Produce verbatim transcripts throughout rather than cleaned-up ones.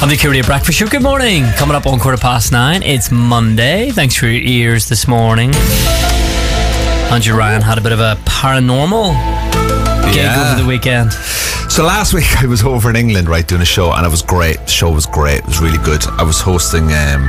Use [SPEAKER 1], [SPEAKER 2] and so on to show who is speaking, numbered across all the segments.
[SPEAKER 1] On the Curio Breakfast Show, good morning. Coming up on quarter past nine, it's Monday. Thanks for your ears this morning. Andrew Ryan had a bit of a paranormal gig
[SPEAKER 2] Yeah.
[SPEAKER 1] over the weekend.
[SPEAKER 2] So last week I was over in England, right, doing a show, and it was great. The show was great. It was really good. I was hosting um,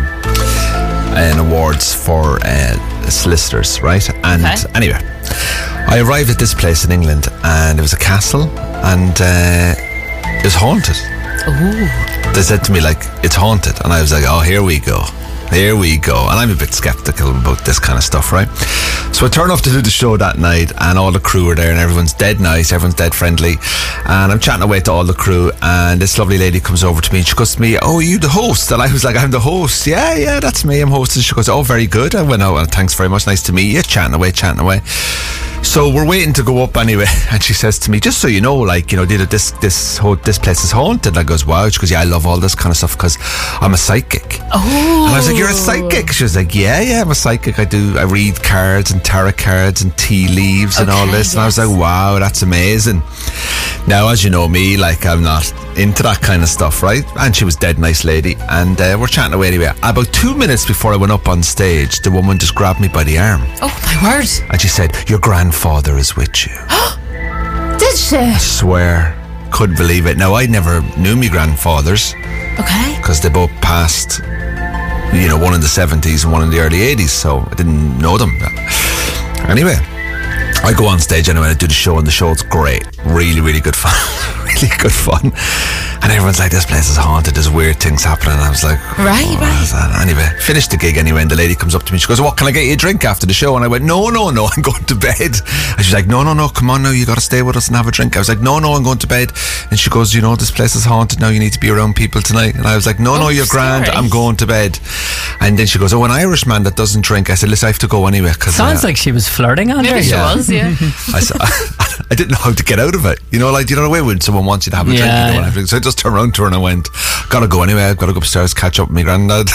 [SPEAKER 2] an awards for uh, solicitors, right? And
[SPEAKER 3] Okay.
[SPEAKER 2] anyway, I arrived at this place in England, and it was a castle, and uh, it was haunted.
[SPEAKER 3] Ooh.
[SPEAKER 2] They said to me, like, it's haunted, and I was like, oh, here we go. Here we go. And I'm a bit skeptical about this kind of stuff, right? So I turn off to do the show that night, and all the crew are there, and everyone's dead nice, everyone's dead friendly, and I'm chatting away to all the crew, and this lovely lady comes over to me, and she goes to me, oh, are you the host? And I was like, I'm the host. Yeah, yeah, that's me, I'm hosting. She goes, oh, very good. I went, oh, well, thanks very much, nice to meet you. Chatting away, chatting away. So we're waiting to go up anyway, and she says to me, just so you know, like, you know, this this whole, this place is haunted. And I goes, wow. She goes, yeah, I love all this kind of stuff because I'm a psychic.
[SPEAKER 3] Oh.
[SPEAKER 2] And I was like, you're a psychic? She was like, yeah, yeah, I'm a psychic. I do, I read cards and tarot cards and tea leaves and all
[SPEAKER 3] Okay,
[SPEAKER 2] this. And I was
[SPEAKER 3] yes.
[SPEAKER 2] like, wow, that's amazing. Now, as you know me, like, I'm not into that kind of stuff, right? And she was dead nice lady, and uh, we're chatting away anyway. About two minutes before I went up on stage, the woman just grabbed me by the arm,
[SPEAKER 3] Oh, my word.
[SPEAKER 2] and she said, your grandfather is with you.
[SPEAKER 3] Did she?
[SPEAKER 2] I swear, couldn't believe it. Now, I never knew me grandfathers
[SPEAKER 3] Okay.
[SPEAKER 2] because they both passed, you know, one in the seventies and one in the early eighties, so I didn't know them. Anyway, I go on stage anyway, I do the show, and the show's great. Really, really good fun. Really good fun. And everyone's like, this place is haunted, there's weird things happening. And I was like,
[SPEAKER 3] Right,
[SPEAKER 2] what
[SPEAKER 3] right.
[SPEAKER 2] is that? Anyway, finished the gig anyway, and the lady comes up to me, she goes, what, can I get you a drink after the show? And I went, no, no, no, I'm going to bed. And she's like, no, no, no, come on now, you got to stay with us and have a drink. I was like, no, no, I'm going to bed. And she goes, you know, this place is haunted now, you need to be around people tonight. And I was like, no,
[SPEAKER 3] Oh,
[SPEAKER 2] no, you're grand,
[SPEAKER 3] scary.
[SPEAKER 2] I'm going to bed. And then she goes, oh, an Irishman that doesn't drink. I said, listen, I have to go anyway. Cause,
[SPEAKER 1] Sounds
[SPEAKER 2] uh,
[SPEAKER 1] like she was flirting, Andrew.
[SPEAKER 3] Maybe she
[SPEAKER 2] Yeah.
[SPEAKER 3] was, yeah.
[SPEAKER 2] I, s- I didn't know how to get out of it. You know, like, you know the way when someone wants you to have a drink,
[SPEAKER 1] Yeah,
[SPEAKER 2] you don't
[SPEAKER 1] yeah.
[SPEAKER 2] want to have a drink. So I just turned around to her and I went, gotta go anyway, I've got to go upstairs, catch up with my granddad.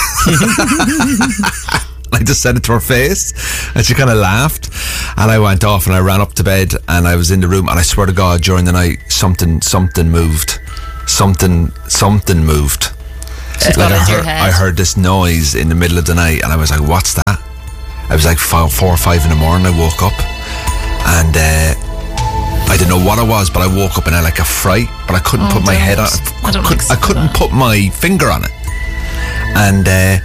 [SPEAKER 2] I just said it to her face, and she kind of laughed, and I went off and I ran up to bed, and I was in the room, and I swear to God, during the night, something, something moved. Something, something moved.
[SPEAKER 3] It got
[SPEAKER 2] I
[SPEAKER 3] into your
[SPEAKER 2] heard,
[SPEAKER 3] head.
[SPEAKER 2] I heard this noise in the middle of the night, and I was like, what's that? I was like five, four or five in the morning. I woke up, and uh, I didn't know what it was, but I woke up in a, like a fright, but I couldn't
[SPEAKER 3] Oh,
[SPEAKER 2] put my
[SPEAKER 3] don't.
[SPEAKER 2] head on
[SPEAKER 3] I don't
[SPEAKER 2] could,
[SPEAKER 3] like
[SPEAKER 2] I
[SPEAKER 3] stuff
[SPEAKER 2] couldn't
[SPEAKER 3] like that.
[SPEAKER 2] put my finger on it. And uh,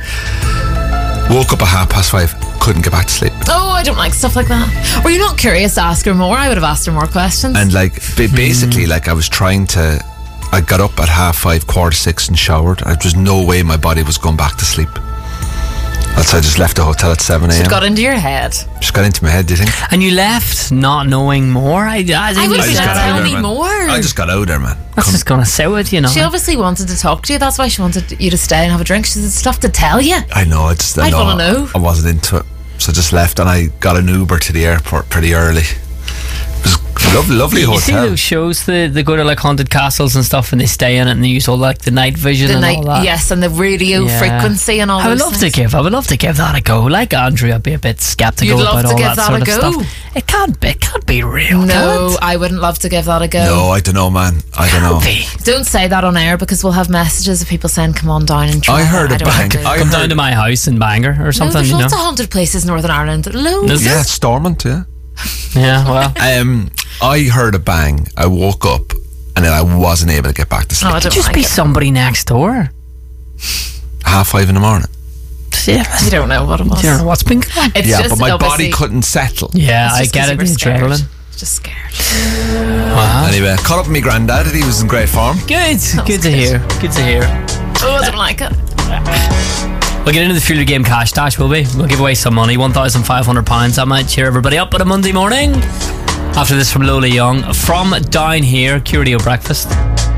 [SPEAKER 2] woke up at half past five, couldn't get back to sleep.
[SPEAKER 3] Oh, I don't like stuff like that. Were you not curious to ask her more? I would have asked her more questions.
[SPEAKER 2] And like ba- basically, like I was trying to, I got up at half five, quarter six, and showered. There was no way my body was going back to sleep. That's why I just left the hotel at seven a.m.
[SPEAKER 3] it got into your head.
[SPEAKER 2] Just got into my head, do you think?
[SPEAKER 1] And you left not knowing more? I, I, think
[SPEAKER 3] I
[SPEAKER 1] you
[SPEAKER 3] would
[SPEAKER 2] I
[SPEAKER 3] have
[SPEAKER 2] just
[SPEAKER 1] said
[SPEAKER 2] got
[SPEAKER 3] said,
[SPEAKER 2] out
[SPEAKER 3] tell
[SPEAKER 2] there,
[SPEAKER 3] me
[SPEAKER 2] man.
[SPEAKER 3] more.
[SPEAKER 2] I just got out there, man.
[SPEAKER 1] That's
[SPEAKER 2] Come-
[SPEAKER 1] just going to sit with you, know.
[SPEAKER 3] She obviously wanted to talk to you. That's why she wanted you to stay and have a drink. She had stuff to tell you.
[SPEAKER 2] I know, I just I
[SPEAKER 3] I'd
[SPEAKER 2] know,
[SPEAKER 3] wanna know.
[SPEAKER 2] I wasn't into it. So I just left, and I got an Uber to the airport pretty early. It was a lovely, lovely
[SPEAKER 1] You see
[SPEAKER 2] hotel.
[SPEAKER 1] those shows, the, they go to like haunted castles and stuff, and they stay in it, and they use all like the night vision
[SPEAKER 3] The
[SPEAKER 1] and
[SPEAKER 3] night,
[SPEAKER 1] all that.
[SPEAKER 3] yes, and the radio
[SPEAKER 1] Yeah.
[SPEAKER 3] frequency and all
[SPEAKER 1] I would
[SPEAKER 3] those
[SPEAKER 1] love
[SPEAKER 3] things.
[SPEAKER 1] to give. I would love to give that a go. Like Andrew, I'd be a bit skeptical
[SPEAKER 3] You'd love
[SPEAKER 1] about
[SPEAKER 3] to
[SPEAKER 1] all
[SPEAKER 3] give
[SPEAKER 1] that,
[SPEAKER 3] that
[SPEAKER 1] sort
[SPEAKER 3] a
[SPEAKER 1] of
[SPEAKER 3] go?
[SPEAKER 1] stuff. It can't be. It can't be real.
[SPEAKER 3] No,
[SPEAKER 1] can it?
[SPEAKER 3] I wouldn't love to give that a go.
[SPEAKER 2] No, I don't know, man. I don't know.
[SPEAKER 1] Can't be.
[SPEAKER 3] Don't say that on air because we'll have messages of people saying, come on down and try
[SPEAKER 2] I heard
[SPEAKER 3] that.
[SPEAKER 2] a
[SPEAKER 3] don't
[SPEAKER 2] bang.
[SPEAKER 3] want to.
[SPEAKER 2] I
[SPEAKER 1] Come
[SPEAKER 2] heard,
[SPEAKER 1] down to my house in Bangor or
[SPEAKER 3] No,
[SPEAKER 1] something,
[SPEAKER 3] there's
[SPEAKER 1] you know.
[SPEAKER 3] lots of haunted places in Northern Ireland. Loads.
[SPEAKER 1] Is
[SPEAKER 2] yeah, Stormont, yeah.
[SPEAKER 1] Yeah, well.
[SPEAKER 2] Um, I heard a bang. I woke up, and then I wasn't able to get back to sleep.
[SPEAKER 3] Oh, I don't
[SPEAKER 1] Just
[SPEAKER 3] like
[SPEAKER 1] be
[SPEAKER 3] it.
[SPEAKER 1] somebody next door.
[SPEAKER 2] Half five in the morning.
[SPEAKER 3] You don't know what it was.
[SPEAKER 1] You don't know what's been going on.
[SPEAKER 3] It's
[SPEAKER 2] Yeah,
[SPEAKER 3] just
[SPEAKER 2] but my body
[SPEAKER 3] obviously-
[SPEAKER 2] couldn't settle.
[SPEAKER 1] Yeah,
[SPEAKER 3] it's
[SPEAKER 1] I
[SPEAKER 3] just
[SPEAKER 1] get
[SPEAKER 3] 'cause
[SPEAKER 1] it.
[SPEAKER 3] you were
[SPEAKER 1] The
[SPEAKER 3] scared.
[SPEAKER 1] adrenaline.
[SPEAKER 3] Just scared.
[SPEAKER 1] Wow.
[SPEAKER 2] Anyway, caught up with my granddad. He was in great form.
[SPEAKER 1] Good. Good
[SPEAKER 3] good.
[SPEAKER 1] to hear. Good to hear.
[SPEAKER 3] Oh, I don't like it.
[SPEAKER 1] We'll get into the Fuel Your Game cash dash, will we? We'll give away some money, one thousand five hundred pounds. That might cheer everybody up on a Monday morning. After this from Lola Young, from down here, Curio Breakfast.